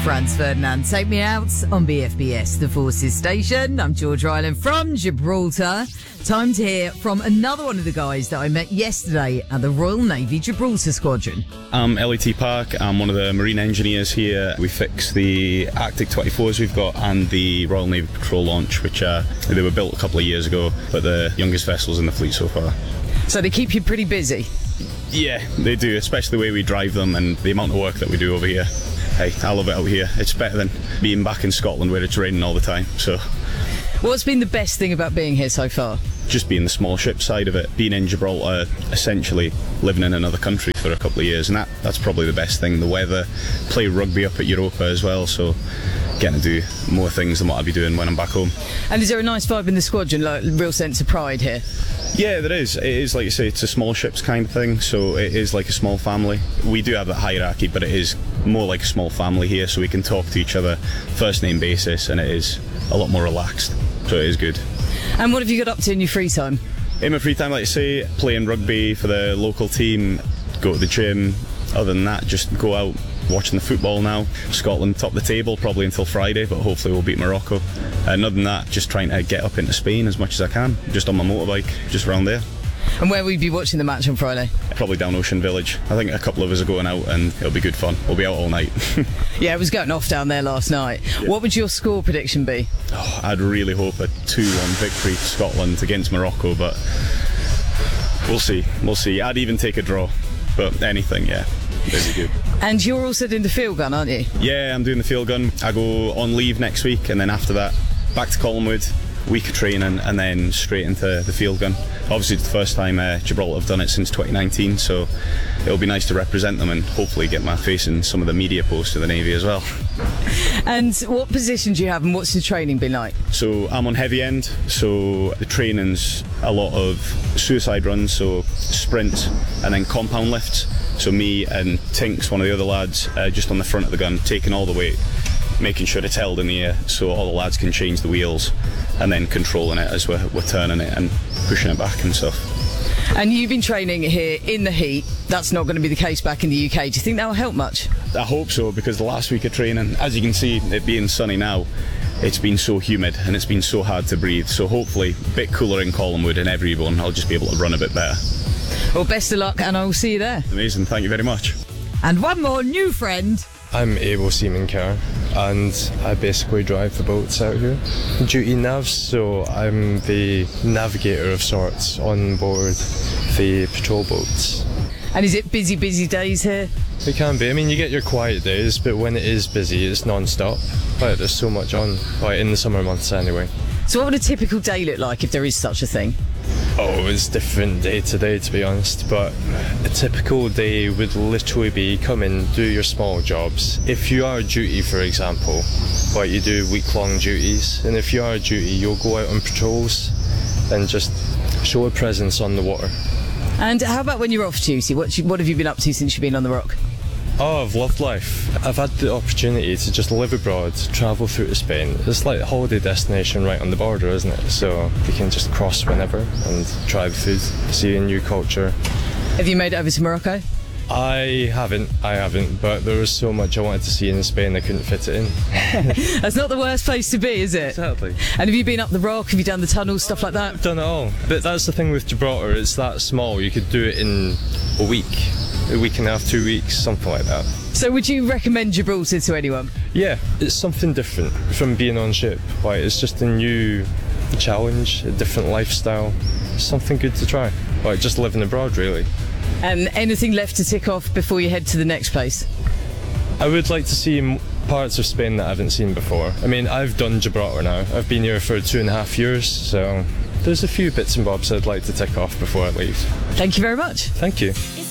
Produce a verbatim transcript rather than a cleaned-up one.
Franz Ferdinand, Take Me Out on B F B S, the Forces Station. I'm George Ryland from Gibraltar. Time to hear from another one of the guys that I met yesterday at the Royal Navy Gibraltar Squadron. I'm L E T Park. I'm one of the marine engineers here. We fix the Arctic twenty-fours we've got and the Royal Navy Patrol launch, which uh, they were built a couple of years ago, but the youngest vessels in the fleet so far. So they keep you pretty busy? Yeah, they do, especially the way we drive them and the amount of work that we do over here. Hey, I love it out here. It's better than being back in Scotland where it's raining all the time. So, what's been the best thing about being here so far? Just being the small ship side of it, being in Gibraltar, essentially living in another country for a couple of years, and that, that's probably the best thing. The weather, play rugby up at Europa as well, so getting to do more things than what I'd be doing when I'm back home. And is there a nice vibe in the squadron, like a real sense of pride here? Yeah, there is. It is, like you say, it's a small ships kind of thing, so it is like a small family. We do have that hierarchy, but it is more like a small family here, so we can talk to each other first name basis, and it is a lot more relaxed, so it is good. And what have you got up to in your free time? In my free time, like you say, playing rugby for the local team, go to the gym. Other than that, just go out watching the football now. Scotland top the table probably until Friday, but hopefully we'll beat Morocco. And other than that, just trying to get up into Spain as much as I can, just on my motorbike, just around there. And where will you be watching the match on Friday? Probably down Ocean Village. I think a couple of us are going out and it'll be good fun. We'll be out all night. Yeah, it was going off down there last night. Yeah. What would your score prediction be? Oh, I'd really hope a two one victory for Scotland against Morocco, but we'll see. We'll see. I'd even take a draw, but anything, yeah. Very good. And you're also doing the field gun, aren't you? Yeah, I'm doing the field gun. I go on leave next week, and then after that, back to Collingwood, week of training, and then straight into the field gun. Obviously, it's the first time uh, Gibraltar have done it since twenty nineteen, so it'll be nice to represent them and hopefully get my face in some of the media posts of the Navy as well. And what position do you have, and what's the training been like? So I'm on heavy end, so the training's a lot of suicide runs, so sprint and then compound lifts. So me and Tinks, one of the other lads, uh, just on the front of the gun, taking all the weight, making sure it's held in the air so all the lads can change the wheels, and then controlling it as we're, we're turning it and pushing it back and stuff. And you've been training here in the heat. That's not going to be the case back in the U K. Do you think that will help much? I hope so, because the last week of training, as you can see, it being sunny now, it's been so humid and it's been so hard to breathe. So hopefully a bit cooler in Collingwood and everyone, I'll just be able to run a bit better. Well, best of luck, and I will see you there. Amazing, thank you very much. And one more new friend. I'm Able Seaman Kerr, and I basically drive the boats out here. Duty navs, so I'm the navigator of sorts on board the patrol boats. And is it busy, busy days here? It can be. I mean, you get your quiet days, but when it is busy, it's non-stop. Like, there's so much on, like in the summer months anyway. So what would a typical day look like, if there is such a thing? Oh, it's different day to day, to be honest, but a typical day would literally be come in, do your small jobs. If you are duty, for example, like you do week-long duties, and if you are duty, you'll go out on patrols and just show a presence on the water. And how about when you're off duty? What, you, what have you been up to since you've been on the Rock? Oh, I've loved life. I've had the opportunity to just live abroad, travel through to Spain. It's like a holiday destination right on the border, isn't it? So you can just cross whenever and try the food, see a new culture. Have you made it over to Morocco? I haven't, I haven't, but there was so much I wanted to see in Spain I couldn't fit it in. That's not the worst place to be, is it? Exactly. And have you been up the Rock? Have you done the tunnels, stuff like that? I've done it all. But that's the thing with Gibraltar, it's that small. You could do it in a week, a week and a half, two weeks, something like that. So would you recommend Gibraltar to anyone? Yeah, it's something different from being on ship. Like, it's just a new challenge, a different lifestyle, something good to try. Like, just living abroad, really. And anything left to tick off before you head to the next place? I would like to see parts of Spain that I haven't seen before. I mean, I've done Gibraltar now. I've been here for two and a half years, so there's a few bits and bobs I'd like to tick off before I leave. Thank you very much. Thank you.